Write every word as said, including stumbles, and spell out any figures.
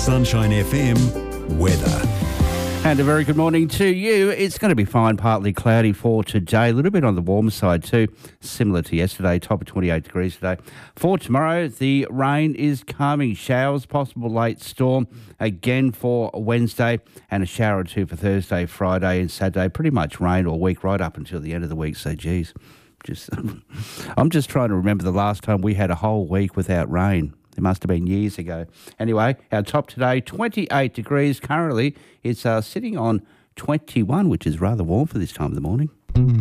Sunshine F M weather. And a very good morning to you. It's going to be fine, partly cloudy for today. A little bit on the warmer side too, similar to yesterday, top of twenty-eight degrees today. For tomorrow, the rain is coming. Showers, possible late storm again for Wednesday, and a shower or two for Thursday, Friday and Saturday. Pretty much rain all week right up until the end of the week. So, geez, just I'm just trying to remember the last time we had a whole week without rain. It must have been years ago. Anyway, our top today, twenty-eight degrees. Currently, it's uh, sitting on twenty-one, which is rather warm for this time of the morning.